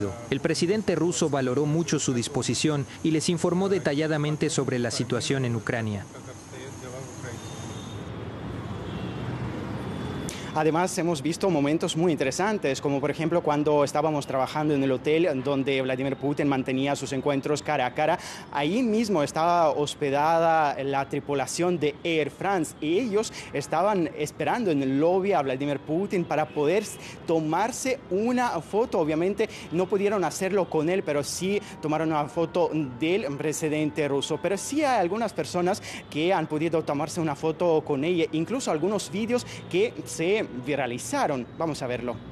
El presidente ruso valoró mucho su disposición y les informó detalladamente sobre la situación en Ucrania. Además, hemos visto momentos muy interesantes, como por ejemplo cuando estábamos trabajando en el hotel donde Vladimir Putin mantenía sus encuentros cara a cara. Ahí mismo estaba hospedada la tripulación de Air France y ellos estaban esperando en el lobby a Vladimir Putin para poder tomarse una foto. Obviamente no pudieron hacerlo con él, pero sí tomaron una foto del presidente ruso. Pero sí hay algunas personas que han podido tomarse una foto con ella, incluso algunos vídeos que se viralizaron. Vamos a verlo.